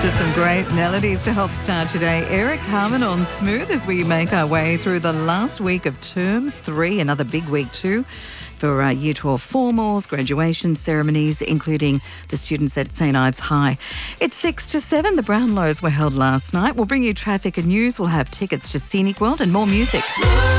After some great melodies to help start today, Eric Carmen on Smooth as we make our way through the last week of Term 3, another big week too for Year 12 formals, graduation ceremonies, including the students at St Ives High. It's 6 to 7. The Brownlows were held last night. We'll bring you traffic and news. We'll have tickets to Scenic World and more music.